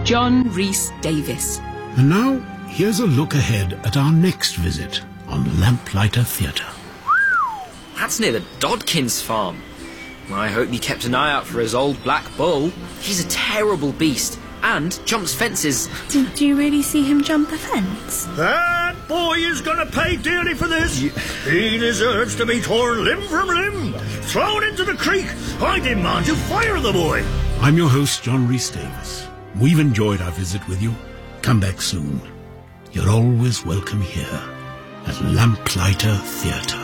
John Rhys Davies. And now, here's a look ahead at our next visit on Lamplighter Theatre. That's near the Dodkins farm. I hope he kept an eye out for his old black bull. He's a terrible beast and jumps fences. Did you really see him jump a fence? That boy is going to pay dearly for this. He deserves to be torn limb from limb, thrown into the creek. I demand you fire the boy. I'm your host, John Rhys Davies. We've enjoyed our visit with you. Come back soon. You're always welcome here at Lamplighter Theatre.